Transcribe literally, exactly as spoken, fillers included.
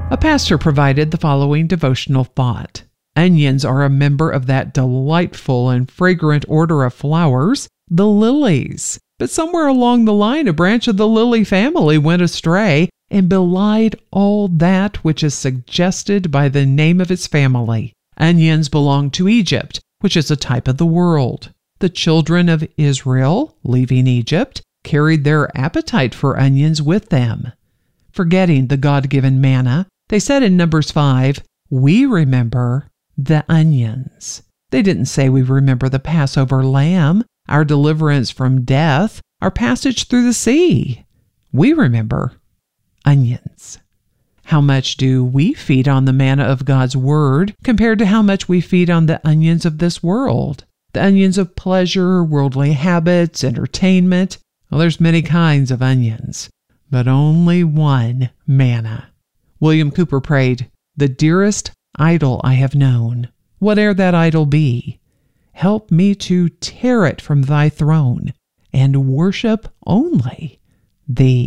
A pastor provided the following devotional thought. Onions are a member of that delightful and fragrant order of flowers, the lilies. But somewhere along the line, a branch of the lily family went astray and belied all that which is suggested by the name of its family. Onions belong to Egypt, which is a type of the world. The children of Israel, leaving Egypt, carried their appetite for onions with them. Forgetting the God-given manna, they said in Numbers five, "We remember the onions." They didn't say we remember the Passover lamb, our deliverance from death, our passage through the sea. We remember onions. How much do we feed on the manna of God's Word compared to how much we feed on the onions of this world? The onions of pleasure, worldly habits, entertainment. Well, there's many kinds of onions, but only one manna. William Cooper prayed, "The dearest idol I have known, whate'er that idol be, help me to tear it from thy throne and worship only thee."